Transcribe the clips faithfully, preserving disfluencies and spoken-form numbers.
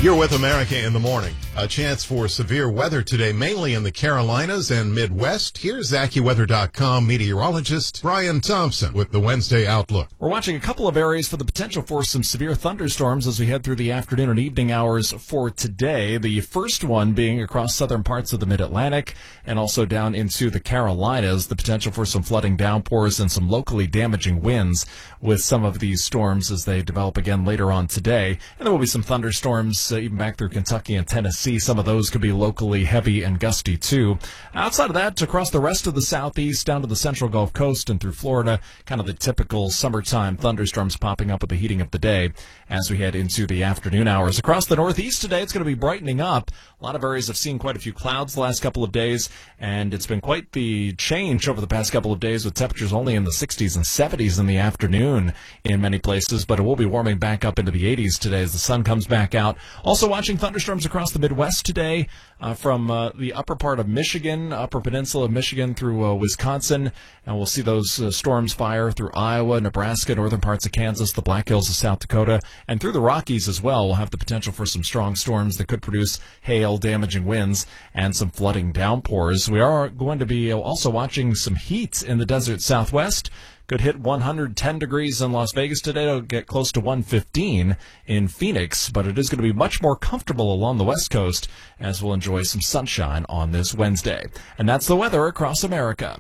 You're with America in the Morning. A chance for severe weather today, mainly in the Carolinas and Midwest. Here's AccuWeather dot com meteorologist Brian Thompson with the Wednesday Outlook. We're watching a couple of areas for the potential for some severe thunderstorms as we head through the afternoon and evening hours for today. The first one being across southern parts of the Mid-Atlantic and also down into the Carolinas. The potential for some flooding downpours and some locally damaging winds with some of these storms as they develop again later on today. And there will be some thunderstorms uh, even back through Kentucky and Tennessee. Some of those could be locally heavy and gusty too. Outside of that, across the rest of the southeast, down to the central Gulf Coast and through Florida, kind of the typical summertime thunderstorms popping up with the heating of the day as we head into the afternoon hours. Across the northeast today, it's going to be brightening up. A lot of areas have seen quite a few clouds the last couple of days, and it's been quite the change over the past couple of days with temperatures only in the sixties and seventies in the afternoon in many places, but it will be warming back up into the eighties today as the sun comes back out. Also watching thunderstorms across the Midwest today uh, from uh, the upper part of Michigan, upper peninsula of Michigan through uh, Wisconsin, and we'll see those uh, storms fire through Iowa, Nebraska, northern parts of Kansas, the Black Hills of South Dakota, and through the Rockies as well. We'll have the potential for some strong storms that could produce hail, damaging winds, and some flooding downpours. We are going to be also watching some heat in the desert Southwest. Could hit one hundred ten degrees in Las Vegas today. It'll get close to one fifteen in Phoenix, but it is going to be much more comfortable along the West Coast as we'll enjoy some sunshine on this Wednesday. And that's the weather across America.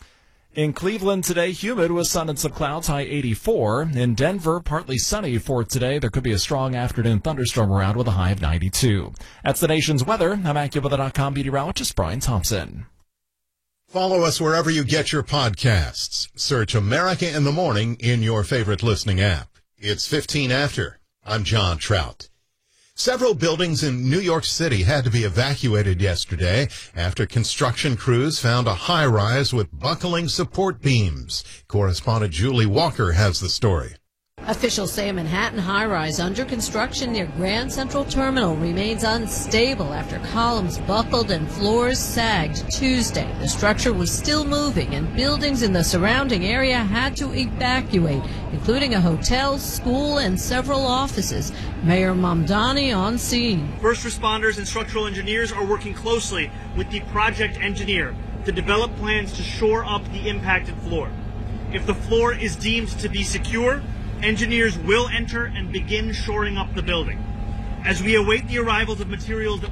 In Cleveland today, humid with sun and some clouds, high eighty-four. In Denver, partly sunny for today. There could be a strong afternoon thunderstorm around with a high of ninety-two. That's the nation's weather. I'm AccuWeather dot com meteorologist Brian Thompson. Follow us wherever you get your podcasts. Search America in the Morning in your favorite listening app. It's fifteen after. I'm John Trout. Several buildings in New York City had to be evacuated yesterday after construction crews found a high-rise with buckling support beams. Correspondent Julie Walker has the story. Officials say a Manhattan high-rise under construction near Grand Central Terminal remains unstable after columns buckled and floors sagged Tuesday. The structure was still moving and buildings in the surrounding area had to evacuate, including a hotel, school, and several offices. Mayor Mamdani on scene. First responders and structural engineers are working closely with the project engineer to develop plans to shore up the impacted floor. If the floor is deemed to be secure, engineers will enter and begin shoring up the building. As we await the arrival of materials that